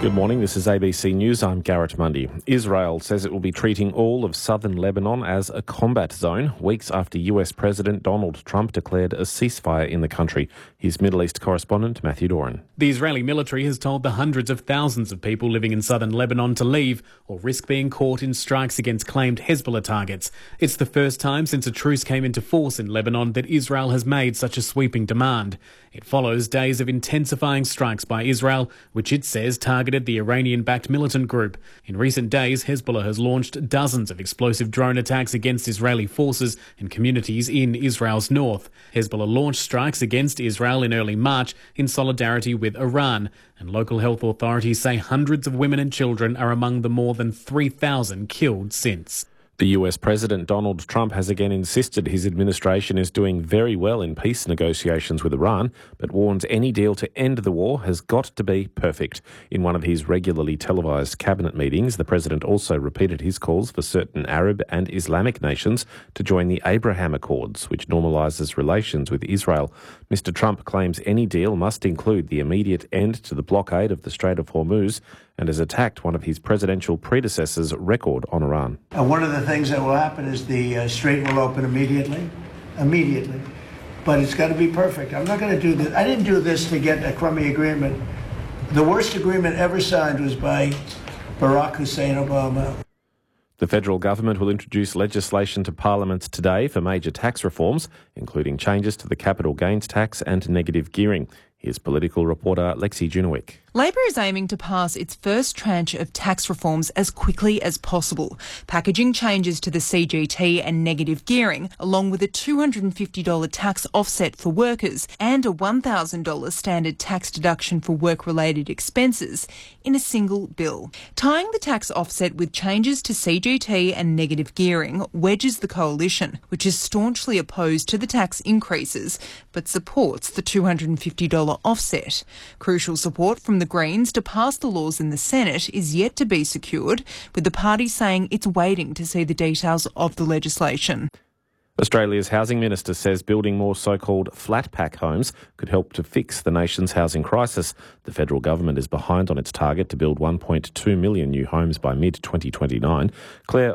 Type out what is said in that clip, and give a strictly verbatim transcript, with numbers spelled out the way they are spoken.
Good morning, this is A B C News. I'm Garrett Mundy. Israel says it will be treating all of southern Lebanon as a combat zone, weeks after U S President Donald Trump declared a ceasefire in the country. Here's Middle East correspondent Matthew Doran. The Israeli military has told the hundreds of thousands of people living in southern Lebanon to leave or risk being caught in strikes against claimed Hezbollah targets. It's the first time since a truce came into force in Lebanon that Israel has made such a sweeping demand. It follows days of intensifying strikes by Israel, which it says targeted the Iranian-backed militant group. In recent days, Hezbollah has launched dozens of explosive drone attacks against Israeli forces and communities in Israel's north. Hezbollah launched strikes against Israel in early March in solidarity with Iran, and local health authorities say hundreds of women and children are among the more than three thousand killed since. The U S President Donald Trump has again insisted his administration is doing very well in peace negotiations with Iran, but warns any deal to end the war has got to be perfect. In one of his regularly televised cabinet meetings, the president also repeated his calls for certain Arab and Islamic nations to join the Abraham Accords, which normalises relations with Israel. Mister Trump claims any deal must include the immediate end to the blockade of the Strait of Hormuz and has attacked one of his presidential predecessors' record on Iran. Uh, one of the things that will happen is the uh, strait will open immediately, immediately. But it's got to be perfect. I'm not going to do this. I didn't do this to get a crummy agreement. The worst agreement ever signed was by Barack Hussein Obama. The federal government will introduce legislation to Parliament today for major tax reforms, including changes to the capital gains tax and negative gearing. Here's political reporter Lexi Junowick. Labor is aiming to pass its first tranche of tax reforms as quickly as possible, packaging changes to the C G T and negative gearing, along with a two hundred fifty dollars tax offset for workers and a one thousand dollars standard tax deduction for work-related expenses in a single bill. Tying the tax offset with changes to C G T and negative gearing wedges the coalition, which is staunchly opposed to the tax increases but supports the two hundred fifty dollars offset. Crucial support from the Greens to pass the laws in the Senate is yet to be secured, with the party saying it's waiting to see the details of the legislation. Australia's housing minister says building more so-called flat pack homes could help to fix the nation's housing crisis. The federal government is behind on its target to build one point two million new homes by mid twenty twenty-nine. Claire